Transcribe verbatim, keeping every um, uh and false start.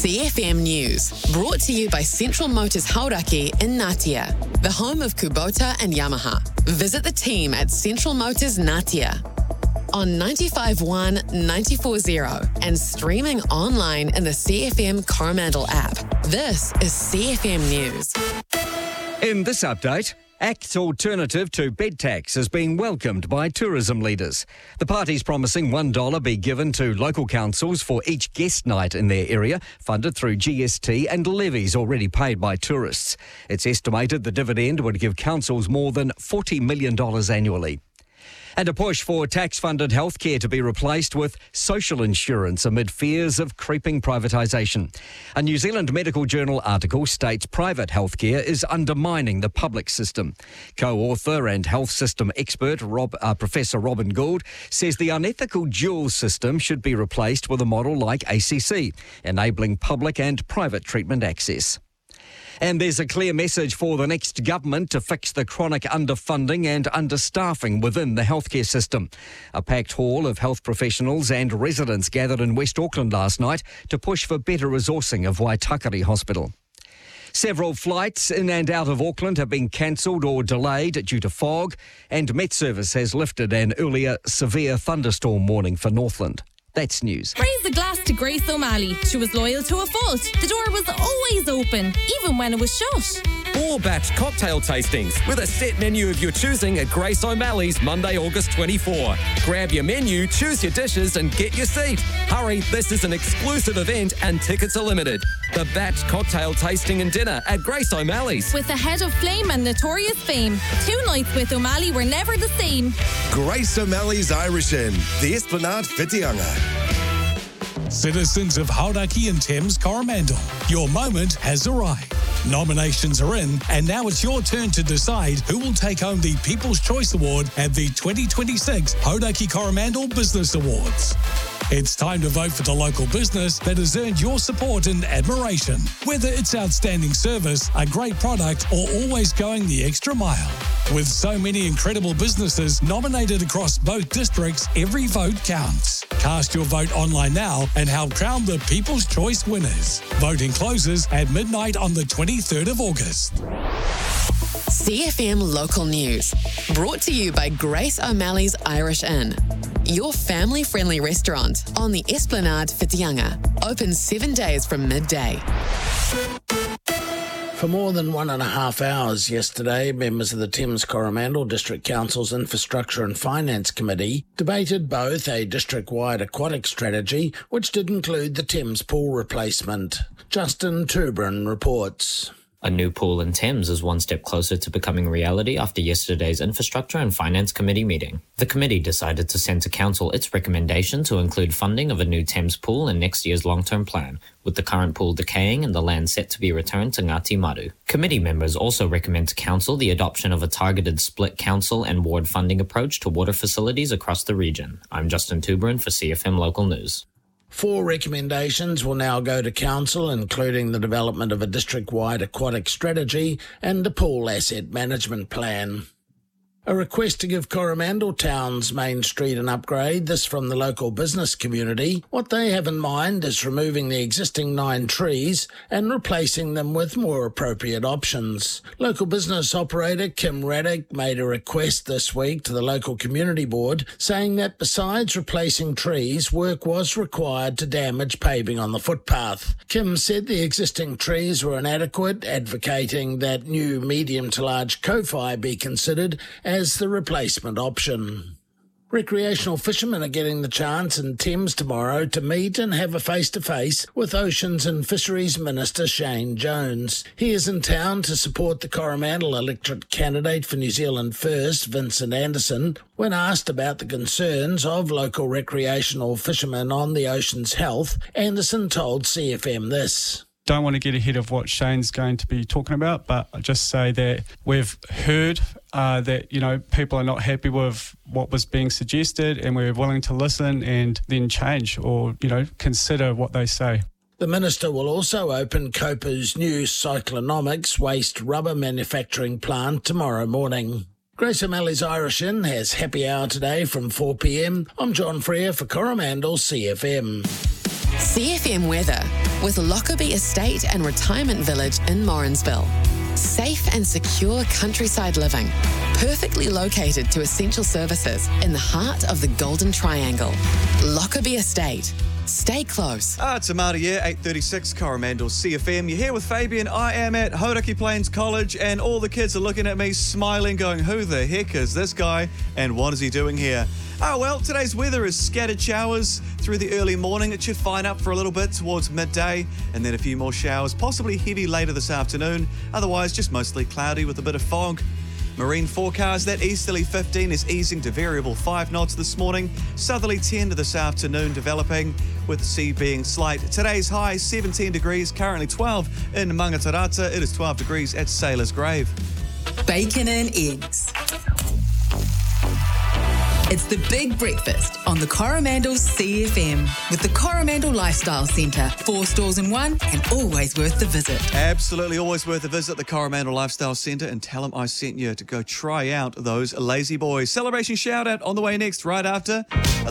C F M News, brought to you by Central Motors Hauraki in Ngatea, the home of Kubota and Yamaha. Visit the team at Central Motors Ngatea on ninety-five point one, ninety-four point zero and streaming online in the C F M Coromandel app. This is C F M News. In this update, ACT's alternative to bed tax is being welcomed by tourism leaders. The party's promising one dollar be given to local councils for each guest night in their area, funded through G S T and levies already paid by tourists. It's estimated the dividend would give councils more than forty million dollars annually. And a push for tax-funded healthcare to be replaced with social insurance amid fears of creeping privatisation. A New Zealand Medical Journal article states private healthcare is undermining the public system. Co-author and health system expert Rob, uh, Professor Robin Gould says the unethical dual system should be replaced with a model like A C C, enabling public and private treatment access. And there's a clear message for the next government to fix the chronic underfunding and understaffing within the healthcare system. A packed hall of health professionals and residents gathered in West Auckland last night to push for better resourcing of Waitakere Hospital. Several flights in and out of Auckland have been cancelled or delayed due to fog, and Met Service has lifted an earlier severe thunderstorm warning for Northland. That's news. Raise the glass to Grace O'Malley. She was loyal to a fault. The door was always open, even when it was shut. Four batch cocktail tastings with a set menu of your choosing at Grace O'Malley's Monday, August twenty-fourth. Grab your menu, choose your dishes and get your seat. Hurry, this is an exclusive event and tickets are limited. The batch cocktail tasting and dinner at Grace O'Malley's. With a head of flame and notorious fame, two nights with O'Malley were never the same. Grace O'Malley's Irish Inn, the Esplanade Whitianga. Citizens of Hauraki and Thames Coromandel, your moment has arrived. Nominations are in, and now it's your turn to decide who will take home the People's Choice Award at the twenty twenty-six Hauraki Coromandel Business Awards. It's time to vote for the local business that has earned your support and admiration. Whether it's outstanding service, a great product, or always going the extra mile. With so many incredible businesses nominated across both districts, every vote counts. Cast your vote online now and help crown the People's Choice winners. Voting closes at midnight on the twenty-third of August. C F M Local News, brought to you by Grace O'Malley's Irish Inn, your family-friendly restaurant on the Esplanade Whitianga, open seven days from midday. For more than one and a half hours yesterday, members of the Thames Coromandel District Council's Infrastructure and Finance Committee debated both a district-wide aquatic strategy, which did include the Thames pool replacement. Justin Tubrin reports. A new pool in Thames is one step closer to becoming reality after yesterday's Infrastructure and Finance Committee meeting. The committee decided to send to Council its recommendation to include funding of a new Thames pool in next year's long-term plan, with the current pool decaying and the land set to be returned to Ngati Maru. Committee members also recommend to Council the adoption of a targeted split council and ward funding approach to water facilities across the region. I'm Justin Tubrin for C F M Local News. Four recommendations will now go to Council, including the development of a district-wide aquatic strategy and a pool asset management plan. A request to give Coromandel Town's main street an upgrade, this from the local business community. What they have in mind is removing the existing nine trees and replacing them with more appropriate options. Local business operator Kim Raddick made a request this week to the local community board, saying that besides replacing trees, work was required to damage paving on the footpath. Kim said the existing trees were inadequate, advocating that new medium to large kofi be considered as the replacement option. Recreational fishermen are getting the chance in Thames tomorrow to meet and have a face-to-face with Oceans and Fisheries Minister Shane Jones. He is in town to support the Coromandel electorate candidate for New Zealand First, Vincent Anderson. When asked about the concerns of local recreational fishermen on the ocean's health, Anderson told C F M this. Don't want to get ahead of what Shane's going to be talking about, but I just say that we've heard uh, that, you know, people are not happy with what was being suggested, and we're willing to listen and then change or, you know, consider what they say. The Minister will also open Copa's new Cyclonomics waste rubber manufacturing plant tomorrow morning. Grace O'Malley's Irish Inn has happy hour today from four p m. I'm John Freer for Coromandel C F M. C F M weather with Lockerbie Estate and Retirement Village in Morrinsville. Safe and secure countryside living, perfectly located to essential services in the heart of the Golden Triangle. Lockerbie Estate. Stay close. Ah, it's a Māori year, eight thirty-six, Coromandel C F M. You're here with Fabian. I am at Hauraki Plains College, and all the kids are looking at me, smiling, going, who the heck is this guy, and what is he doing here? Oh, well, today's weather is scattered showers through the early morning. It should fine up for a little bit towards midday, and then a few more showers, possibly heavy later this afternoon. Otherwise, just mostly cloudy with a bit of fog. Marine forecast, that easterly fifteen is easing to variable five knots this morning. Southerly ten to this afternoon developing, with the sea being slight. Today's high, seventeen degrees, currently twelve in Mangatarata. It is twelve degrees at Sailor's Grave. Bacon and eggs. It's the big breakfast on the Coromandel C F M with the Coromandel Lifestyle Centre. Four stores in one and always worth the visit. Absolutely always worth a visit, the Coromandel Lifestyle Centre, and tell them I sent you to go try out those lazy boys. Celebration shout out on the way next, right after